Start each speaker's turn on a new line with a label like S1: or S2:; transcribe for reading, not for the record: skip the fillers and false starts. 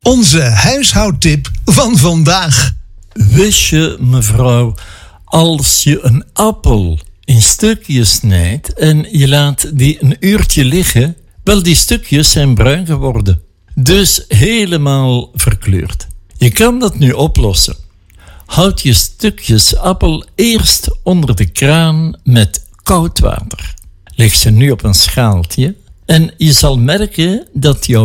S1: Onze huishoudtip van vandaag.
S2: Wist je, mevrouw, als je een appel in stukjes snijdt en je laat die een uurtje liggen, wel, die stukjes zijn bruin geworden. Dus helemaal verkleurd. Je kan dat nu oplossen. Houd je stukjes appel eerst onder de kraan met koud water. Leg ze nu op een schaaltje en je zal merken dat jouw